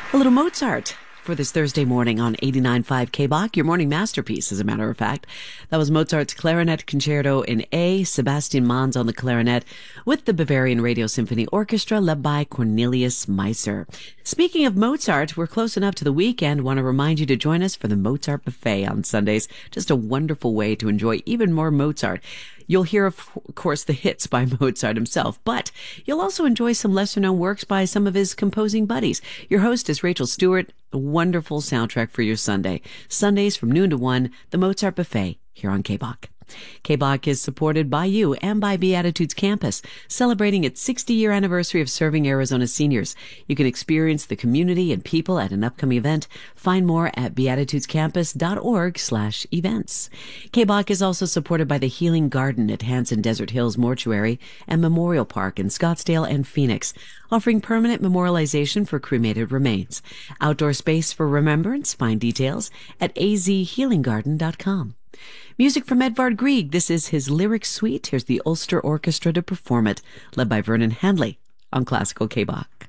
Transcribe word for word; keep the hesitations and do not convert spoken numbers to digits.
A little Mozart for this Thursday morning on eighty-nine point five K B O C, your morning masterpiece, as a matter of fact. That was Mozart's Clarinet Concerto in A, Sebastian Manz on the clarinet, with the Bavarian Radio Symphony Orchestra led by Cornelius Meisser. Speaking of Mozart, we're close enough to the weekend. Want to remind you to join us for the Mozart Buffet on Sundays. Just a wonderful way to enjoy even more Mozart. You'll hear, of course, the hits by Mozart himself, but you'll also enjoy some lesser-known works by some of his composing buddies. Your host is Rachel Stewart. A wonderful soundtrack for your Sunday. Sundays from noon to one, the Mozart Buffet here on K B O C. K B O C is supported by you and by Beatitudes Campus, celebrating its sixty-year anniversary of serving Arizona seniors. You can experience the community and people at an upcoming event. Find more at beatitudescampus.org slash events. K B O C is also supported by the Healing Garden at Hanson Desert Hills Mortuary and Memorial Park in Scottsdale and Phoenix, offering permanent memorialization for cremated remains. Outdoor space for remembrance. Find details at a z healing garden dot com. Music from Edvard Grieg. This is his lyric suite. Here's the Ulster Orchestra to perform it, led by Vernon Handley on Classical K B O C.